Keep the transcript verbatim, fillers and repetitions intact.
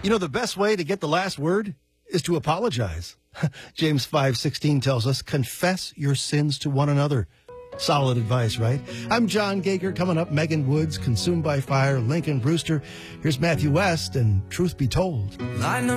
You know, the best way to get the last word is to apologize. James five sixteen tells us, confess your sins to one another. Solid advice, right? I'm John Gager. Coming up, Megan Woods, Consumed by Fire, Lincoln Brewster. Here's Matthew West and Truth Be Told.